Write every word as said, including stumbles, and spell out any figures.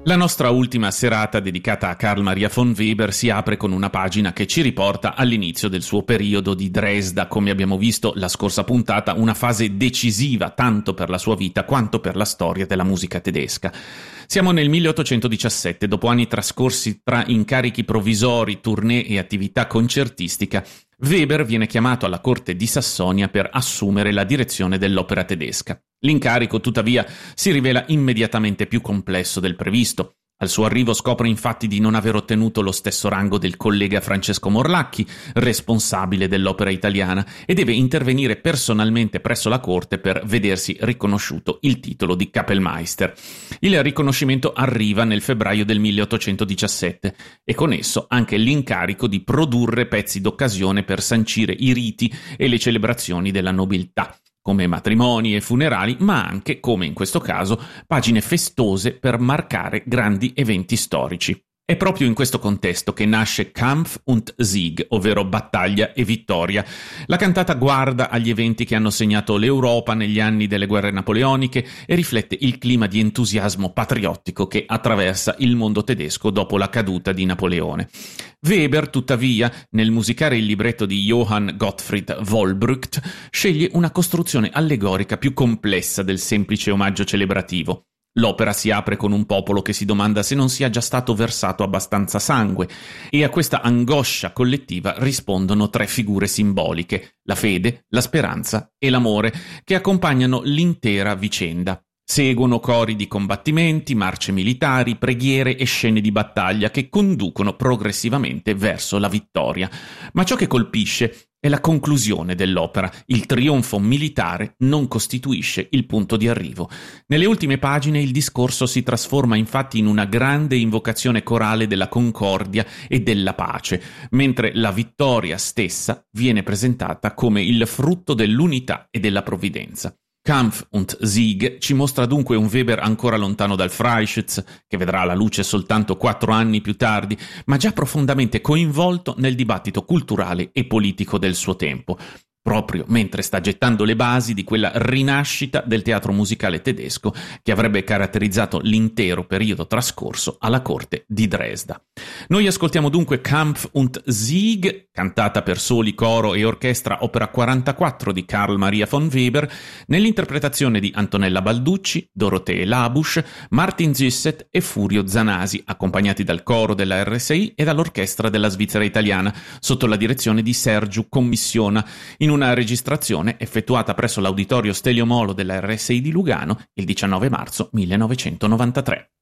La nostra ultima serata dedicata a Carl Maria von Weber si apre con una pagina che ci riporta all'inizio del suo periodo di Dresda, come abbiamo visto la scorsa puntata, una fase decisiva tanto per la sua vita quanto per la storia della musica tedesca. Siamo nel milleottocentodiciassette, dopo anni trascorsi tra incarichi provvisori, tournée e attività concertistica. Weber viene chiamato alla corte di Sassonia per assumere la direzione dell'opera tedesca. L'incarico, tuttavia, si rivela immediatamente più complesso del previsto. Al suo arrivo scopre infatti di non aver ottenuto lo stesso rango del collega Francesco Morlacchi, responsabile dell'opera italiana, e deve intervenire personalmente presso la corte per vedersi riconosciuto il titolo di Kapellmeister. Il riconoscimento arriva nel febbraio del milleottocentodiciassette e con esso anche l'incarico di produrre pezzi d'occasione per sancire i riti e le celebrazioni della nobiltà, come matrimoni e funerali, ma anche, come in questo caso, pagine festose per marcare grandi eventi storici. È proprio in questo contesto che nasce Kampf und Sieg, ovvero battaglia e vittoria. La cantata guarda agli eventi che hanno segnato l'Europa negli anni delle guerre napoleoniche e riflette il clima di entusiasmo patriottico che attraversa il mondo tedesco dopo la caduta di Napoleone. Weber, tuttavia, nel musicare il libretto di Johann Gottfried Wohlbrücht, sceglie una costruzione allegorica più complessa del semplice omaggio celebrativo. L'opera si apre con un popolo che si domanda se non sia già stato versato abbastanza sangue, e a questa angoscia collettiva rispondono tre figure simboliche: la fede, la speranza e l'amore, che accompagnano l'intera vicenda. Seguono cori di combattimenti, marce militari, preghiere e scene di battaglia che conducono progressivamente verso la vittoria. Ma ciò che colpisce è la conclusione dell'opera. Il trionfo militare non costituisce il punto di arrivo. Nelle ultime pagine il discorso si trasforma infatti in una grande invocazione corale della concordia e della pace, mentre la vittoria stessa viene presentata come il frutto dell'unità e della provvidenza. Kampf und Sieg ci mostra dunque un Weber ancora lontano dal Freischütz, che vedrà la luce soltanto quattro anni più tardi, ma già profondamente coinvolto nel dibattito culturale e politico del suo tempo, proprio mentre sta gettando le basi di quella rinascita del teatro musicale tedesco che avrebbe caratterizzato l'intero periodo trascorso alla corte di Dresda. Noi ascoltiamo dunque Kampf und Sieg, cantata per soli, coro e orchestra, opera quarantaquattro di Carl Maria von Weber, nell'interpretazione di Antonella Balducci, Dorotee Labusch, Martin Züsset e Furio Zanasi, accompagnati dal coro della R S I e dall'orchestra della Svizzera Italiana, sotto la direzione di Sergiu Commissiona, in una registrazione effettuata presso l'Auditorio Stelio Molo della R S I di Lugano il diciannove marzo millenovecentonovantatré.